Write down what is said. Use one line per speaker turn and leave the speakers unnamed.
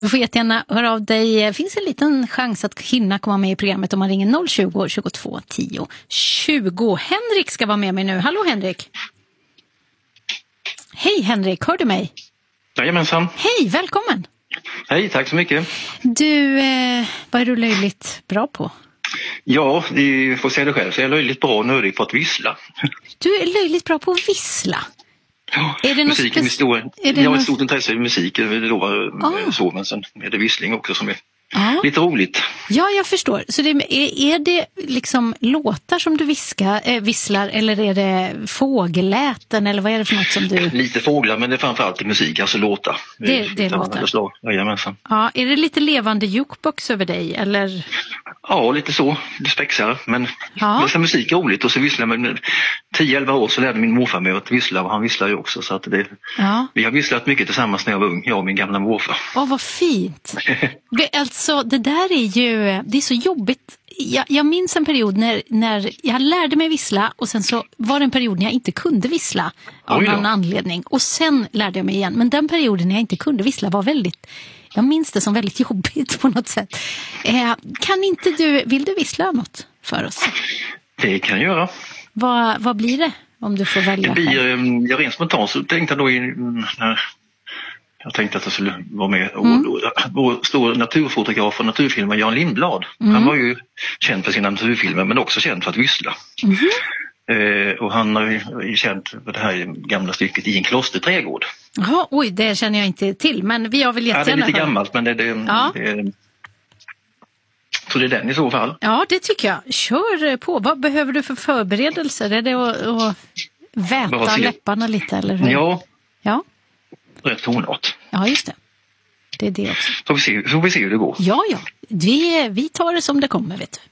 Du får jättegärna höra av dig. Det finns en liten chans att hinna komma med i programmet om man ringer 020 22 10 20. Henrik ska vara med mig nu. Hallå Henrik. Hej Henrik, hör du mig?
Jajamensan.
Hej, välkommen.
Hej, tack så mycket.
Du, vad är du löjligt bra på?
Ja, det får säga det själv. Så jag är löjligt bra och nördig på att vissla.
Du är löjligt bra på att vissla?
Ja,
är det
musiken jag har ett stort intresse i musik. Så, men sen är det vissling också som är lite roligt.
Ja, jag förstår. Så är det liksom låtar som du visslar eller är det fågelläten eller vad är det för något som du...
Lite fåglar, men det är framförallt i musik, alltså låtar.
Det låtar.
Jajamensan.
Ja, är det lite levande jukebox över dig eller...
Ja, lite så. Det spexar. Men musik är roligt och så visslar med 10-11 år så lärde min morfar mig att vissla och han visslar ju också. Så att vi har visslat mycket tillsammans när jag var ung, jag och min gamla morfar.
Vad fint! Alltså, det där är ju... Det är så jobbigt. Jag minns en period när jag lärde mig vissla och sen så var det en period när jag inte kunde vissla av någon anledning. Och sen lärde jag mig igen. Men den perioden när jag inte kunde vissla var väldigt... Jag minns det som väldigt jobbigt på något sätt. Vill du vissla något för oss?
Det kan jag göra.
Vad blir det om du får välja?
Det blir, jag rent spontant så tänkte jag då när jag tänkte att jag skulle vara med. Vår stora naturfotograf och naturfilmare Jan Lindblad. Han var ju känd för sina naturfilmer men också känd för att vissla. Och han är ju känd för det här gamla stycket I en klosterträdgård.
Jaha, oj, det känner jag inte till, men vi har väl jättegärna...
Ja, det är lite gammalt, men så det är den i så fall.
Ja, det tycker jag. Kör på. Vad behöver du för förberedelser? Är det att väta läpparna lite, eller hur? Ja.
Rätt tonart.
Ja, just det. Det är det också.
Så vi ser hur det går.
Ja. Vi tar det som det kommer, vet du.